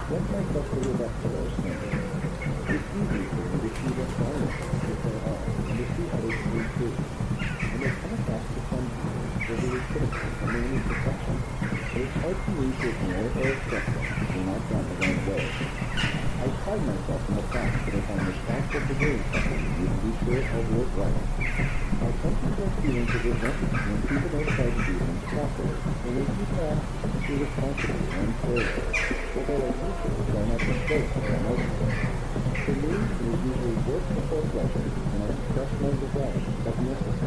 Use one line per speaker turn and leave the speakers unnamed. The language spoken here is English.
Let myself to live up to those standards. It's easy for me to see what's wrong with them if there are, and to see others to improve. And there come a task to some people overly critical and mainly perfection. But it's hard for me to ignore or accept them if they're not done the right way. I pride myself in the fact that if I'm responsible for doing something, you can be sure I'll do it right. I sometimes have feelings of resentment when people don't try to do things properly, and they keep asked to responsibly and fairly, although I usually try not to show for emotions. For me, it is usually work before pleasure, and I express my regret, but necessary.